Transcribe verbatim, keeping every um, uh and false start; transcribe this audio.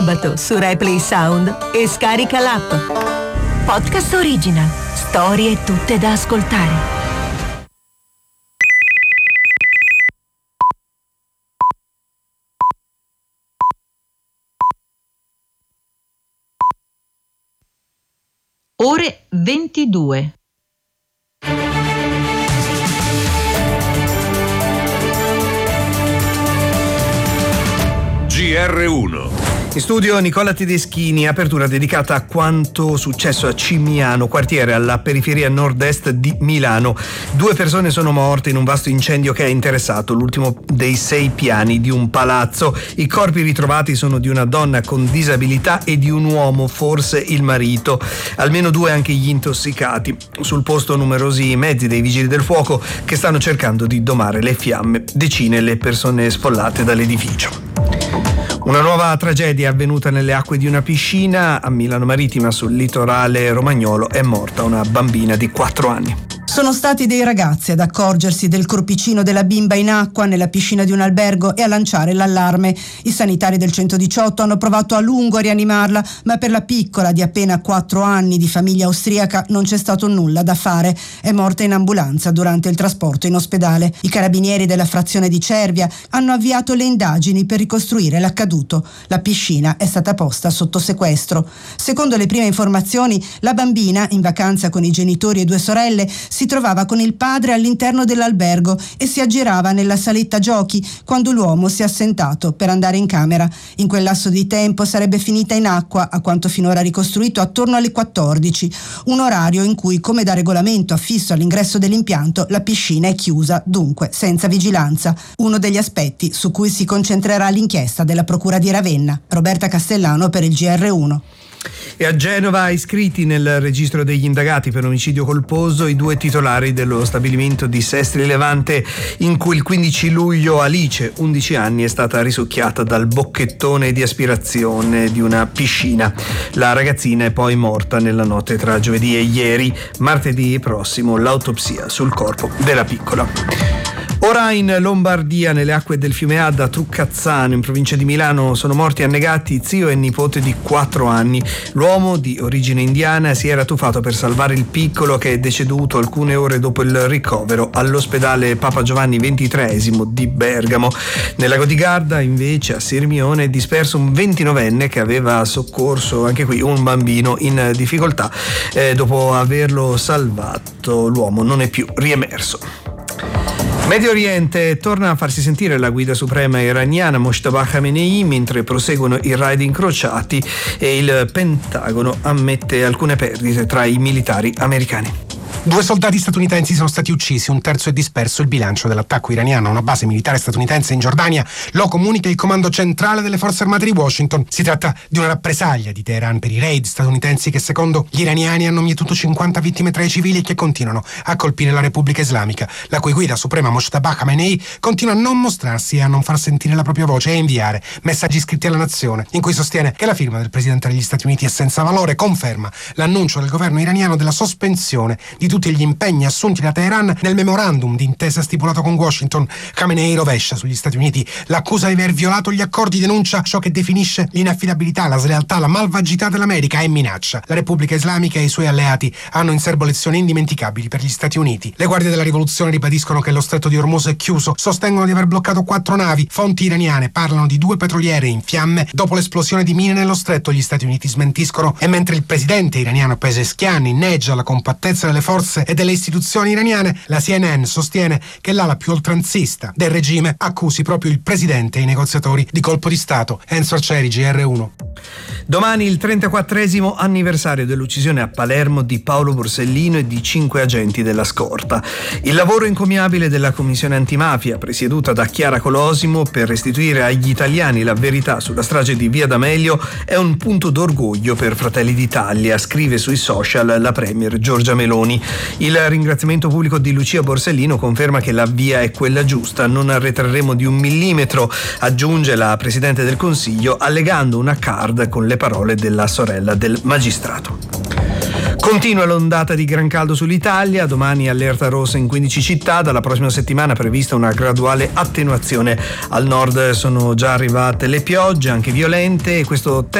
sabato su Replay Sound e scarica l'app. Podcast Original. Storie tutte da ascoltare. Ore ventidue. G R uno. In studio Nicola Tedeschini, apertura dedicata a quanto successo a Cimiano, quartiere alla periferia nord-est di Milano. Due persone sono morte in un vasto incendio che ha interessato l'ultimo dei sei piani di un palazzo. I corpi ritrovati sono di una donna con disabilità e di un uomo, forse il marito. Almeno due anche gli intossicati. Sul posto numerosi mezzi dei vigili del fuoco che stanno cercando di domare le fiamme. Decine le persone sfollate dall'edificio. Una nuova tragedia è avvenuta nelle acque di una piscina a Milano Marittima, sul litorale romagnolo. È morta una bambina di quattro anni. Sono stati dei ragazzi ad accorgersi del corpicino della bimba in acqua nella piscina di un albergo e a lanciare l'allarme. I sanitari del centodiciotto hanno provato a lungo a rianimarla, ma per la piccola di appena quattro anni di famiglia austriaca non c'è stato nulla da fare. È morta in ambulanza durante il trasporto in ospedale. I carabinieri della frazione di Cervia hanno avviato le indagini per ricostruire l'accaduto. La piscina è stata posta sotto sequestro. Secondo le prime informazioni, la bambina, in vacanza con i genitori e due sorelle, si trovava con il padre all'interno dell'albergo e si aggirava nella saletta giochi quando l'uomo si è assentato per andare in camera. In quel lasso di tempo sarebbe finita in acqua, a quanto finora ricostruito, attorno alle quattordici, un orario in cui, come da regolamento affisso all'ingresso dell'impianto, la piscina è chiusa, dunque senza vigilanza. Uno degli aspetti su cui si concentrerà l'inchiesta della Procura di Ravenna. Roberta Castellano per il G R uno. E a Genova iscritti nel registro degli indagati per omicidio colposo i due titolari dello stabilimento di Sestri Levante in cui il quindici luglio Alice, undici anni, è stata risucchiata dal bocchettone di aspirazione di una piscina. La ragazzina è poi morta nella notte tra giovedì e ieri. Martedì prossimo l'autopsia sul corpo della piccola. Ora in Lombardia, nelle acque del fiume Adda, Truccazzano, in provincia di Milano, sono morti annegati zio e nipote di quattro anni. L'uomo, di origine indiana, si era tuffato per salvare il piccolo che è deceduto alcune ore dopo il ricovero all'ospedale Papa Giovanni ventitreesimo di Bergamo. Nel lago di Garda, invece, a Sirmione, è disperso un ventinovenne che aveva soccorso, anche qui, un bambino in difficoltà. Eh, dopo averlo salvato, l'uomo non è più riemerso. Medio Oriente, torna a farsi sentire la guida suprema iraniana Mojtaba Khamenei mentre proseguono i raid incrociati e il Pentagono ammette alcune perdite tra i militari americani. Due soldati statunitensi sono stati uccisi, un terzo è disperso. Il bilancio dell'attacco iraniano a una base militare statunitense in Giordania lo comunica il comando centrale delle forze armate di Washington. Si tratta di una rappresaglia di Teheran per i raid statunitensi che, secondo gli iraniani, hanno mietuto cinquanta vittime tra i civili e che continuano a colpire la Repubblica Islamica, la cui guida suprema Mojtaba Khamenei continua a non mostrarsi e a non far sentire la propria voce e a inviare messaggi scritti alla nazione in cui sostiene che la firma del presidente degli Stati Uniti è senza valore. Conferma l'annuncio del governo iraniano della sospensione di tutti gli impegni assunti da Teheran nel memorandum di intesa stipulato con Washington. Khamenei rovescia sugli Stati Uniti l'accusa di aver violato gli accordi, denuncia ciò che definisce l'inaffidabilità, la slealtà, la malvagità dell'America e minaccia la Repubblica Islamica e i suoi alleati. Hanno in serbo lezioni indimenticabili per gli Stati Uniti. Le guardie della rivoluzione ribadiscono che lo stretto di Hormuz è chiuso, sostengono di aver bloccato quattro navi. Fonti iraniane parlano di due petroliere in fiamme dopo l'esplosione di mine nello stretto. Gli Stati Uniti smentiscono, e mentre il presidente iraniano Pezeshkian inneggia la compattezza delle forze e delle istituzioni iraniane, la C N N sostiene che l'ala più oltranzista del regime accusi proprio il presidente e i negoziatori di colpo di Stato. Enzo Arcieri, G R uno. Domani il trentaquattresimo anniversario dell'uccisione a Palermo di Paolo Borsellino e di cinque agenti della scorta. Il lavoro encomiabile della Commissione Antimafia, presieduta da Chiara Colosimo, per restituire agli italiani la verità sulla strage di Via D'Amelio è un punto d'orgoglio per Fratelli d'Italia, scrive sui social la premier Giorgia Meloni. Il ringraziamento pubblico di Lucia Borsellino conferma che la via è quella giusta, non arretreremo di un millimetro, aggiunge la Presidente del Consiglio, allegando una card con le parole della sorella del magistrato. Continua l'ondata di gran caldo sull'Italia, domani allerta rossa in quindici città, dalla prossima settimana è prevista una graduale attenuazione. Al nord sono già arrivate le piogge, anche violente, e questo